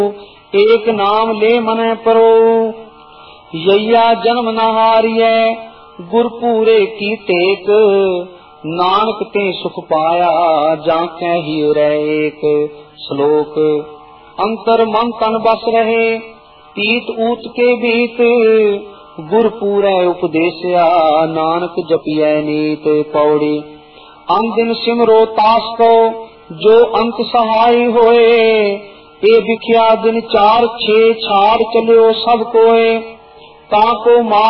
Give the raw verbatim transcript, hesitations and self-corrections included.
एक नाम ले मने परो। यैया जन्म न हारिय गुरपूरे की टेक, नानक ते सुख पाया जाके ही एक। श्लोक अंतर मन तन बस रहे पीत ऊत के बीत, गुरपूरे उपदेशया नानक जपिय नीत। पौड़ी अन दिन सिमरो तास को जो अंत सहाय होए, ए बिखिया दिन चार छे छाड़ चलियो सब कोए। ताको